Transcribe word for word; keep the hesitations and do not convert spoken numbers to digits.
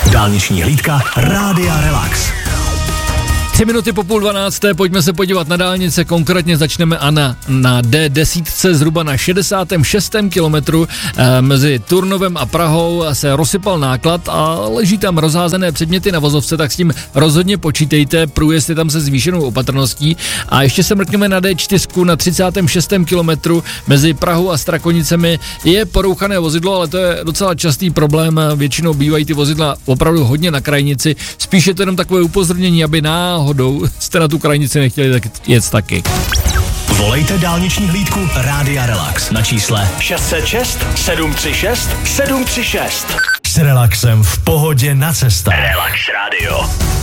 Dálniční hlídka Rádia Relax. Tři minuty po půl dvanácté, pojďme se podívat na dálnice, konkrétně začneme Ana na D deset, zhruba na šedesátém šestém kilometru e, mezi Turnovem a Prahou se rozsypal náklad a leží tam rozházené předměty na vozovce, tak s tím rozhodně počítejte, průjezd je tam se zvýšenou opatrností. A ještě se mrkneme na D čtyři na třicátém šestém kilometru mezi Prahou a Strakonicemi, je porouchané vozidlo, ale to je docela častý problém, většinou bývají ty vozidla opravdu hodně na krajnici, spíše to jenom takové upozornění, aby náhodou jste na tu krajnici nechtěli tak jet taky. Volejte dálniční hlídku Rádia Relax na čísle šest set šest sedm tři šest sedm tři šest. S relaxem v pohodě na cestách. Relax Radio.